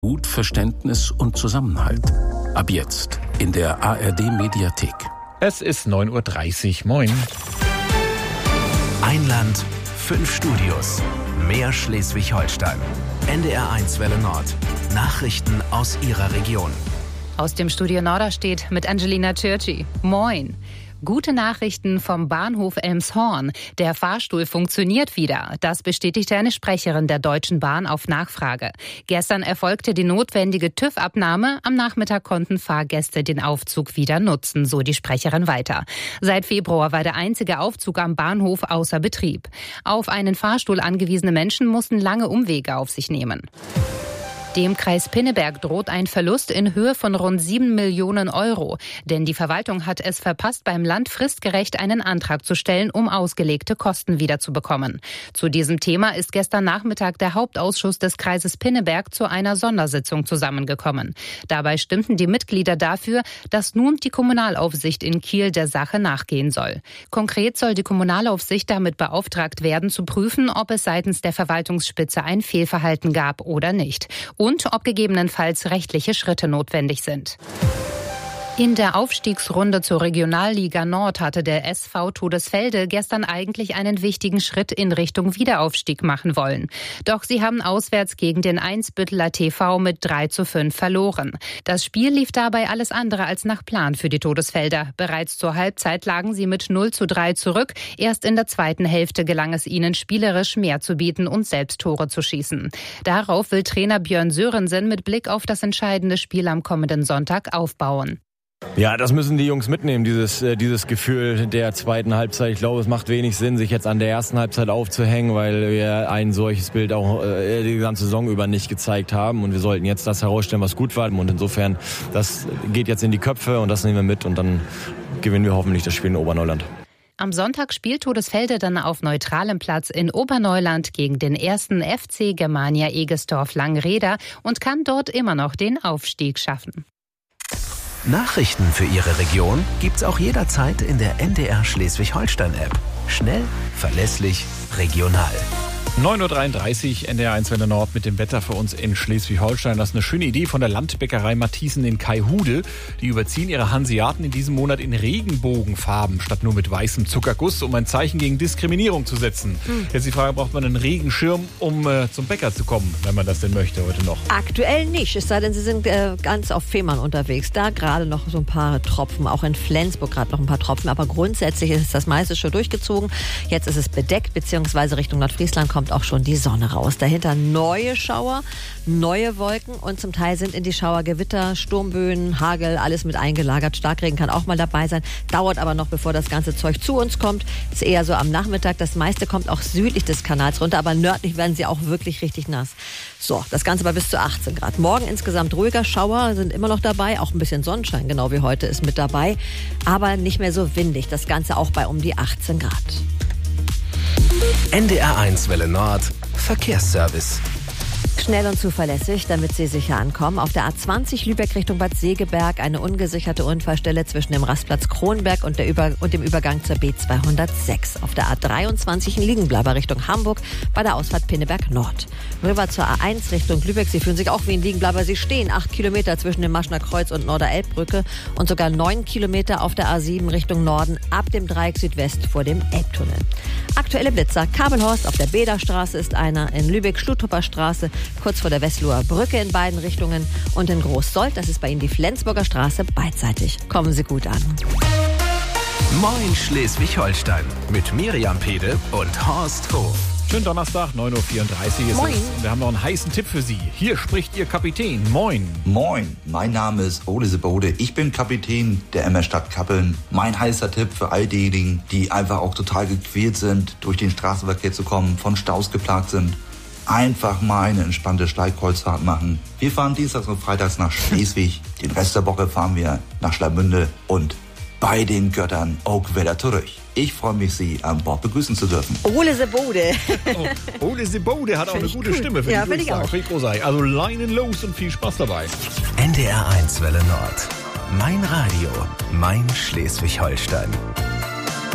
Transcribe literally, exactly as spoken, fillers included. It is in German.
Mut, Verständnis und Zusammenhalt. Ab jetzt in der A R D-Mediathek. Es ist neun Uhr dreißig. Moin. Ein Land, fünf Studios. Mehr Schleswig-Holstein. N D R eins Welle Nord. Nachrichten aus Ihrer Region. Aus dem Studio Norderstedt mit Angelina Türci. Moin. Gute Nachrichten vom Bahnhof Elmshorn. Der Fahrstuhl funktioniert wieder. Das bestätigte eine Sprecherin der Deutschen Bahn auf Nachfrage. Gestern erfolgte die notwendige TÜV-Abnahme. Am Nachmittag konnten Fahrgäste den Aufzug wieder nutzen, so die Sprecherin weiter. Seit Februar war der einzige Aufzug am Bahnhof außer Betrieb. Auf einen Fahrstuhl angewiesene Menschen mussten lange Umwege auf sich nehmen. Dem Kreis Pinneberg droht ein Verlust in Höhe von rund sieben Millionen Euro. Denn die Verwaltung hat es verpasst, beim Land fristgerecht einen Antrag zu stellen, um ausgelegte Kosten wiederzubekommen. Zu diesem Thema ist gestern Nachmittag der Hauptausschuss des Kreises Pinneberg zu einer Sondersitzung zusammengekommen. Dabei stimmten die Mitglieder dafür, dass nun die Kommunalaufsicht in Kiel der Sache nachgehen soll. Konkret soll die Kommunalaufsicht damit beauftragt werden, zu prüfen, ob es seitens der Verwaltungsspitze ein Fehlverhalten gab oder nicht. Und ob gegebenenfalls rechtliche Schritte notwendig sind. In der Aufstiegsrunde zur Regionalliga Nord hatte der S V Todesfelde gestern eigentlich einen wichtigen Schritt in Richtung Wiederaufstieg machen wollen. Doch sie haben auswärts gegen den Einsbütteler T V mit drei zu fünf verloren. Das Spiel lief dabei alles andere als nach Plan für die Todesfelder. Bereits zur Halbzeit lagen sie mit null zu drei zurück. Erst in der zweiten Hälfte gelang es ihnen, spielerisch mehr zu bieten und selbst Tore zu schießen. Darauf will Trainer Björn Sörensen mit Blick auf das entscheidende Spiel am kommenden Sonntag aufbauen. Ja, das müssen die Jungs mitnehmen, dieses, äh, dieses Gefühl der zweiten Halbzeit. Ich glaube, es macht wenig Sinn, sich jetzt an der ersten Halbzeit aufzuhängen, weil wir ein solches Bild auch äh, die ganze Saison über nicht gezeigt haben. Und wir sollten jetzt das herausstellen, was gut war. Und insofern, das geht jetzt in die Köpfe und das nehmen wir mit. Und dann gewinnen wir hoffentlich das Spiel in Oberneuland. Am Sonntag spielt Todesfelde dann auf neutralem Platz in Oberneuland gegen den ersten F C Germania Egestorf-Langreda und kann dort immer noch den Aufstieg schaffen. Nachrichten für Ihre Region gibt's auch jederzeit in der N D R Schleswig-Holstein-App. Schnell, verlässlich, regional. neun Uhr dreiunddreißig, N D R eins Welle Nord mit dem Wetter für uns in Schleswig-Holstein. Das ist eine schöne Idee von der Landbäckerei Mathiesen in Kaihude. Die überziehen ihre Hanseaten in diesem Monat in Regenbogenfarben statt nur mit weißem Zuckerguss, um ein Zeichen gegen Diskriminierung zu setzen. Hm. Jetzt die Frage, braucht man einen Regenschirm, um äh, zum Bäcker zu kommen, wenn man das denn möchte heute noch? Aktuell nicht, es sei denn, Sie sind äh, ganz auf Fehmarn unterwegs. Da gerade noch so ein paar Tropfen, auch in Flensburg gerade noch ein paar Tropfen. Aber grundsätzlich ist das meiste schon durchgezogen. Jetzt ist es bedeckt, beziehungsweise Richtung Nordfriesland kommt auch schon die Sonne raus. Dahinter neue Schauer, neue Wolken und zum Teil sind in die Schauer Gewitter, Sturmböen, Hagel, alles mit eingelagert. Starkregen kann auch mal dabei sein, dauert aber noch, bevor das ganze Zeug zu uns kommt. Ist eher so am Nachmittag. Das meiste kommt auch südlich des Kanals runter, aber nördlich werden sie auch wirklich richtig nass. So, das Ganze bei bis zu achtzehn Grad. Morgen insgesamt ruhiger, Schauer sind immer noch dabei, auch ein bisschen Sonnenschein, genau wie heute, ist mit dabei, aber nicht mehr so windig. Das Ganze auch bei um die achtzehn Grad. N D R eins Welle Nord, Verkehrsservice. Schnell und zuverlässig, damit Sie sicher ankommen. Auf der A zwanzig Lübeck Richtung Bad Segeberg eine ungesicherte Unfallstelle zwischen dem Rastplatz Kronberg und, der Über- und dem Übergang zur B zweihundertsechs. Auf der A dreiundzwanzig in Liegenbleiber Richtung Hamburg bei der Ausfahrt Pinneberg Nord. Rüber zur A eins Richtung Lübeck. Sie fühlen sich auch wie in Liegenbleiber. Sie stehen acht Kilometer zwischen dem Maschner Kreuz und Norderelbbrücke und sogar neun Kilometer auf der A sieben Richtung Norden ab dem Dreieck Südwest vor dem Elbtunnel. Aktuelle Blitzer. Kabelhorst auf der Bederstraße ist einer, in Lübeck Schlutthupper Straße kurz vor der Westloher Brücke in beiden Richtungen und in Großsold, das ist bei Ihnen die Flensburger Straße, beidseitig. Kommen Sie gut an. Moin Schleswig-Holstein mit Miriam Pede und Horst Hof. Schönen Donnerstag, neun Uhr vierunddreißig ist Moin. es. Wir haben noch einen heißen Tipp für Sie. Hier spricht Ihr Kapitän. Moin. Moin, mein Name ist Ole Sebode. Ich bin Kapitän der M S Stadt Kappeln. Mein heißer Tipp für all diejenigen, die einfach auch total gequält sind, durch den Straßenverkehr zu kommen, von Staus geplagt sind. Einfach mal eine entspannte Steigkreuzfahrt machen. Wir fahren dienstags und freitags nach Schleswig. Den Rest der Woche fahren wir nach Schleimünde und bei den Göttern auch wieder zurück. Ich freue mich, Sie an Bord begrüßen zu dürfen. Ole Sebode. Oh, Ole Sebode hat auch eine gute cool. Stimme für ja, die finde ich auch. Finde ich großartig. Also Leinen los und viel Spaß dabei. N D R eins Welle Nord. Mein Radio, mein Schleswig-Holstein.